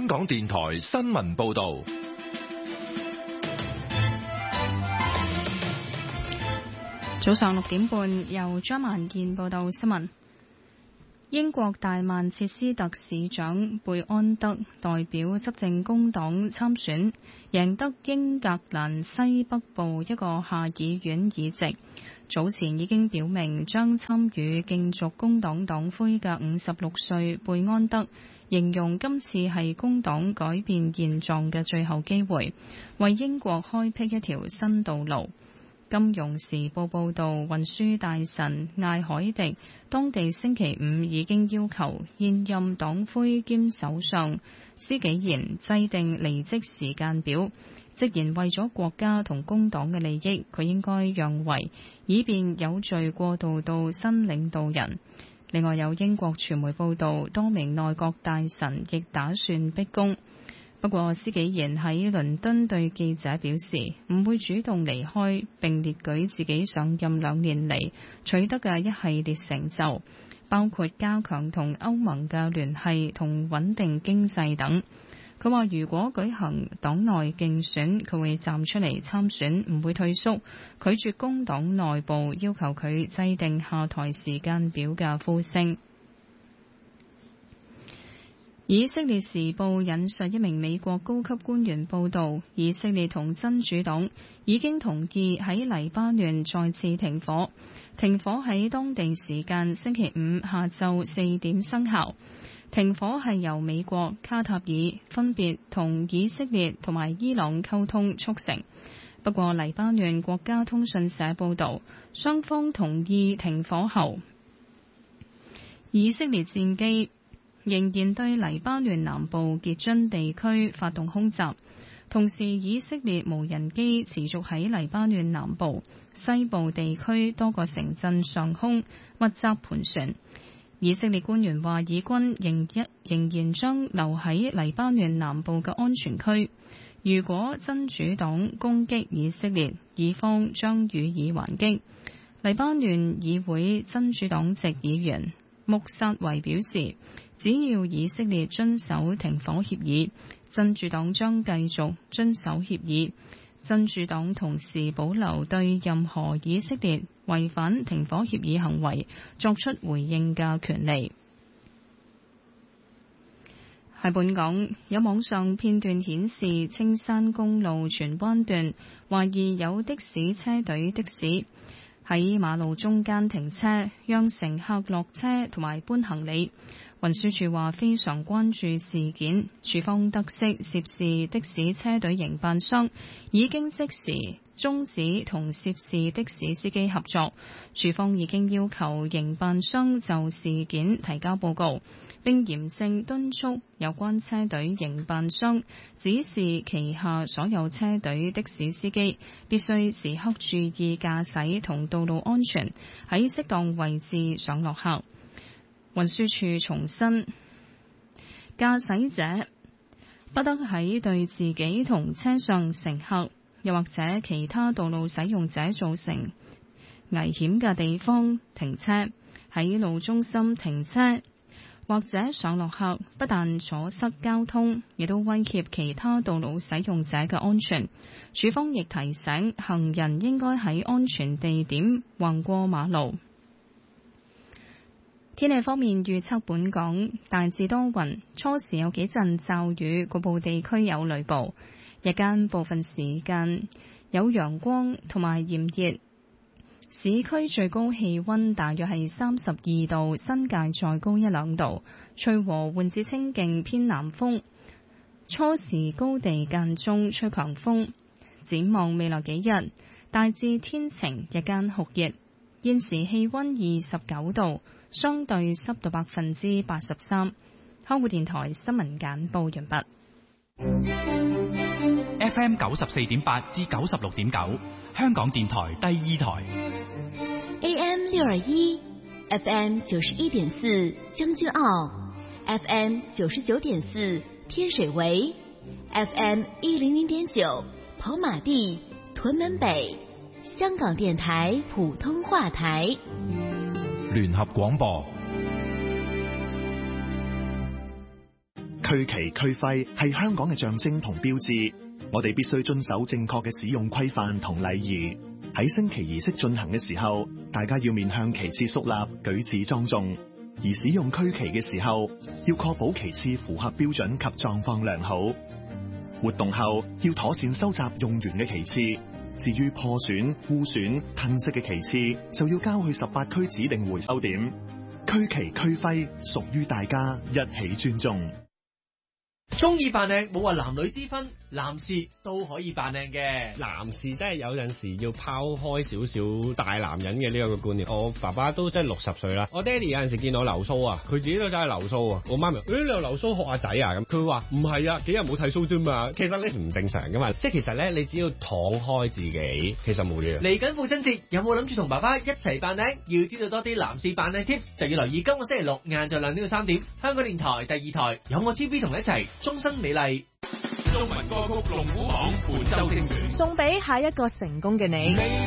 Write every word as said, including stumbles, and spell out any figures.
香港電台新聞報道。 早上六點半，由張萬燕報道新聞。英國大曼徹斯特市長貝安德代表執政工黨參選，贏得英格蘭西北部一個下議院議席。早前已經表明將參與競逐工黨黨魁嘅五十六歲貝安德，形容今次係工黨改變現狀嘅最後機會，為英國開闢一條新道路。金融時報報導，運輸大臣艾海迪當地星期五已經要求現任黨魁兼首相施紀賢制定離職時間表，直言為咗國家同工黨嘅利益，佢應該讓位，以便有序過渡到新領導人。另外有英國傳媒報導，多名內閣大臣亦打算逼宮。不過，施紀賢喺倫敦對記者表示，唔會主動離開，並列舉自己上任兩年嚟取得嘅一系列成就，包括加強同歐盟嘅聯繫同穩定經濟等。佢話如果舉行黨內競選，佢會站出嚟參選，唔會退縮，拒絕工黨內部要求佢制定下台時間表嘅呼聲。以色列時報引述一名美國高級官員報道，以色列同真主黨已經同意喺黎巴嫩再次停火，停火喺當地時間星期五下晝四點生效。停火係由美國、卡塔爾分別同以色列同埋伊朗溝通促成。不過黎巴嫩國家通訊社報道，雙方同意停火後，以色列戰機仍然對黎巴嫩南部傑津地區發動空襲，同時以色列無人機持續喺黎巴嫩南部、西部地區多個城鎮上空密集盤旋。以色列官員話，以軍仍一仍然將留喺黎巴嫩南部嘅安全區。如果真主黨攻擊以色列，以方將予以還擊。黎巴嫩議會真主黨籍議員穆薩維表示，只要以色列遵守停火協議，真主黨將繼續遵守協議。真主黨同時保留對任何以色列違反停火協議行為作出回應嘅權利。喺本港，有網上片段顯示，青山公路荃灣段懷疑有的士車隊的士喺馬路中間停車，讓乘客落車同埋搬行李。運輸署話非常關注事件，署方得悉涉事的士車隊營辦商已經即時終止同涉事的士司機合作，署方已經要求營辦商就事件提交報告，並嚴正敦促有關車隊營辦商指示旗下所有車隊的士司機必須時刻注意駕駛同道路安全，喺適當位置上落客。運輸署重申，駕駛者不得喺對自己同車上乘客，又或者其他道路使用者造成危險嘅地方停車。喺路中心停車或者上落客，不但阻塞交通，亦都威脅其他道路使用者嘅安全。署方亦提醒行人應該喺安全地點橫過馬路。天氣方面預測，本港大致多雲，初時有幾陣驟雨，局部地區有雷暴。日間部分時間有陽光同埋炎熱，市區最高氣溫大約係三十二度，新界再高一兩度。吹和緩至清勁偏南風，初時高地間中吹強風。展望未來幾日，大致天晴，日間酷熱。現時氣溫二十九度。相對濕度百分之八十三。香港電台新聞簡報完畢。 F M 九十四點八至九十六點九，香港電台第二台。 A M 六二一，F M 九十一點四將軍澳 ，F M 九十九點四天水圍 ，F M 一零零點九跑馬地屯門北，香港電台普通話台。 聯合廣播。 區旗區徽係香港嘅象徵同標誌，我哋必須遵守正確嘅使用規範同禮儀。喺升旗儀式進行嘅時候，大家要面向旗幟肅立，舉止莊重。而使用區旗嘅時候，要確保旗幟符合標準及狀況良好。活動後要妥善收集用完嘅旗幟，至於破損、污損、褪色嘅旗幟，就要交去十八區指定回收點。區旗區徽屬於大家，一起尊重。 中意扮靚冇話男女之分，男士都可以扮靚嘅。 男士真係有陣時要拋開少少大男人嘅呢個觀念。我爸爸都真係六十歲啦，我爹哋有陣時見到留鬚啊，佢自己都真係留鬚啊。我媽咪，誒、欸、你又留鬚學阿仔啊咁，佢話唔係啊，幾日冇剃鬚啫嘛。其實你唔正常噶嘛，即係其實咧，你只要敞開自己，其實冇嘢。 嚟緊父親節，有冇諗住同爸爸一齊扮靚？要知道多啲男士扮靚 tips， 就要留意今個星期六晏晝兩點到三點，香港電台第二台有我 T V 同你一齊。終身美麗中文歌曲龍虎榜本周精選， 送俾下一個成功嘅你。